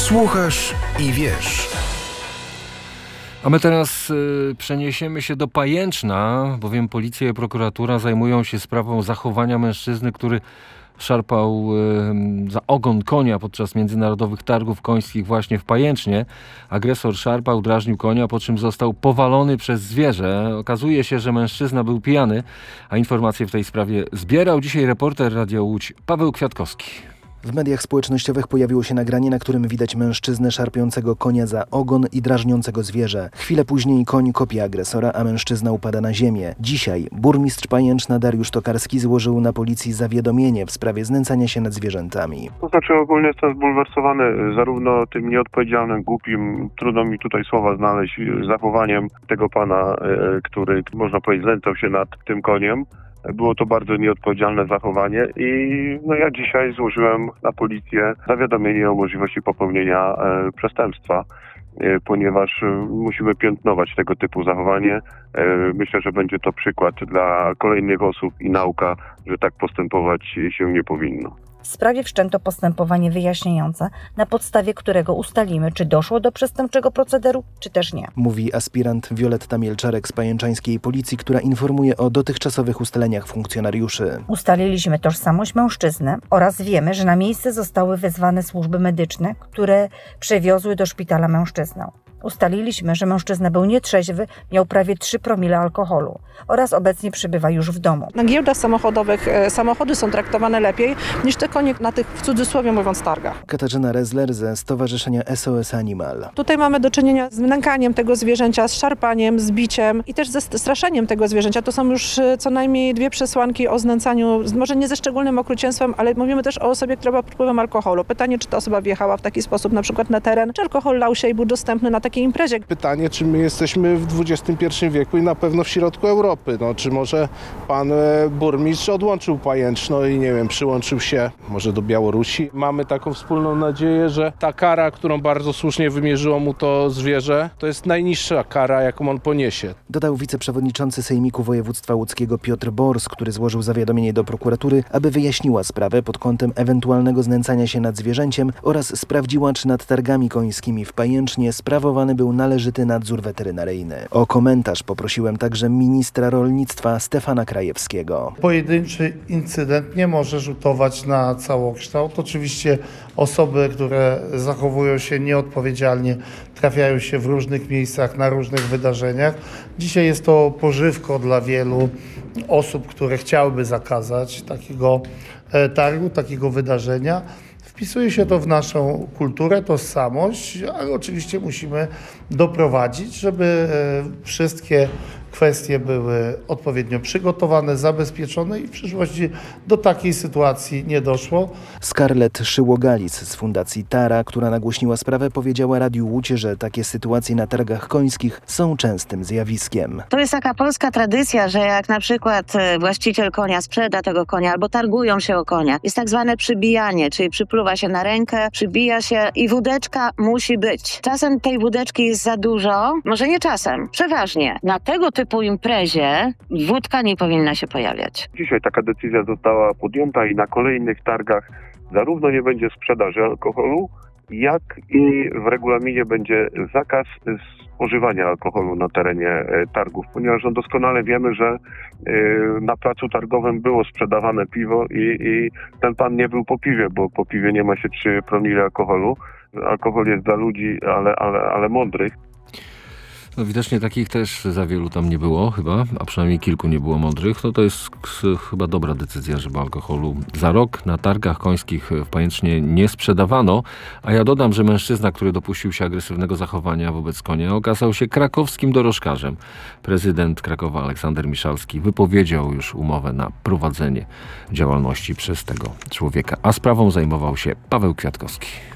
Słuchasz i wiesz. A my teraz przeniesiemy się do Pajęczna, bowiem policja i prokuratura zajmują się sprawą zachowania mężczyzny, który szarpał za ogon konia podczas międzynarodowych targów końskich właśnie w Pajęcznie. Agresor szarpał, drażnił konia, po czym został powalony przez zwierzę. Okazuje się, że mężczyzna był pijany, a informacje w tej sprawie zbierał dzisiaj reporter Radia Łódź Paweł Kwiatkowski. W mediach społecznościowych pojawiło się nagranie, na którym widać mężczyznę szarpiącego konia za ogon i drażniącego zwierzę. Chwilę później koń kopie agresora, a mężczyzna upada na ziemię. Dzisiaj burmistrz Pajęczna Dariusz Tokarski złożył na policji zawiadomienie w sprawie znęcania się nad zwierzętami. To znaczy ogólnie jestem zbulwersowany zarówno tym nieodpowiedzialnym, głupim, trudno mi tutaj słowa znaleźć, zachowaniem tego pana, który, można powiedzieć, znęcał się nad tym koniem. Było to bardzo nieodpowiedzialne zachowanie i ja dzisiaj złożyłem na policję zawiadomienie o możliwości popełnienia przestępstwa, ponieważ musimy piętnować tego typu zachowanie. Myślę, że będzie to przykład dla kolejnych osób i nauka, że tak postępować się nie powinno. W sprawie wszczęto postępowanie wyjaśniające, na podstawie którego ustalimy, czy doszło do przestępczego procederu, czy też nie. Mówi aspirant Wioletta Mielczarek z pajęczańskiej policji, która informuje o dotychczasowych ustaleniach funkcjonariuszy. Ustaliliśmy tożsamość mężczyzny oraz wiemy, że na miejsce zostały wezwane służby medyczne, które przewiozły do szpitala mężczyznę. Ustaliliśmy, że mężczyzna był nietrzeźwy, miał prawie 3 promile alkoholu oraz obecnie przebywa już w domu. Na giełdach samochodowych samochody są traktowane lepiej niż te konie na tych, w cudzysłowie mówiąc, targach. Katarzyna Rezler ze Stowarzyszenia SOS Animal. Tutaj mamy do czynienia z nękaniem tego zwierzęcia, z szarpaniem, z biciem i też ze straszeniem tego zwierzęcia. To są już co najmniej 2 przesłanki o znęcaniu, może nie ze szczególnym okrucieństwem, ale mówimy też o osobie, która była pod wpływem alkoholu. Pytanie, czy ta osoba wjechała w taki sposób na przykład na teren, czy alkohol lał się i był dostępny na takiej imprezie. Pytanie, czy my jesteśmy w XXI wieku i na pewno w środku Europy. Czy może pan burmistrz odłączył Pajęczno i przyłączył się może do Białorusi. Mamy taką wspólną nadzieję, że ta kara, którą bardzo słusznie wymierzyło mu to zwierzę, to jest najniższa kara, jaką on poniesie. Dodał wiceprzewodniczący Sejmiku Województwa Łódzkiego Piotr Bors, który złożył zawiadomienie do prokuratury, aby wyjaśniła sprawę pod kątem ewentualnego znęcania się nad zwierzęciem oraz sprawdziła, czy nad targami końskimi w Pajęcznie sprawowany był należyty nadzór weterynaryjny. O komentarz poprosiłem także ministra rolnictwa Stefana Krajewskiego. Pojedynczy incydent nie może rzutować na całokształt. Oczywiście osoby, które zachowują się nieodpowiedzialnie, trafiają się w różnych miejscach, na różnych wydarzeniach. Dzisiaj jest to pożywko dla wielu osób, które chciałyby zakazać takiego targu, takiego wydarzenia. Wpisuje się to w naszą kulturę, tożsamość, ale oczywiście musimy doprowadzić, żeby wszystkie kwestie były odpowiednio przygotowane, zabezpieczone i w przyszłości do takiej sytuacji nie doszło. Scarlett Szyłogalis z Fundacji Tara, która nagłośniła sprawę, powiedziała Radiu Łódź, że takie sytuacje na targach końskich są częstym zjawiskiem. To jest taka polska tradycja, że jak na przykład właściciel konia sprzeda tego konia albo targują się o konia, jest tak zwane przybijanie, czyli przypluwa się na rękę, przybija się i wódeczka musi być. Czasem tej wódeczki jest za dużo, może nie czasem, przeważnie. Na tego typu imprezie wódka nie powinna się pojawiać. Dzisiaj taka decyzja została podjęta i na kolejnych targach zarówno nie będzie sprzedaży alkoholu, jak i w regulaminie będzie zakaz spożywania alkoholu na terenie targów, ponieważ doskonale wiemy, że na placu targowym było sprzedawane piwo i ten pan nie był po piwie, bo po piwie nie ma się 3 promile alkoholu. Alkohol jest dla ludzi, ale mądrych. No widocznie takich też za wielu tam nie było chyba, a przynajmniej kilku nie było mądrych. To jest chyba dobra decyzja, żeby alkoholu za rok na targach końskich w Pajęcznie nie sprzedawano. A ja dodam, że mężczyzna, który dopuścił się agresywnego zachowania wobec konia, okazał się krakowskim dorożkarzem. Prezydent Krakowa Aleksander Miszalski wypowiedział już umowę na prowadzenie działalności przez tego człowieka, a sprawą zajmował się Paweł Kwiatkowski.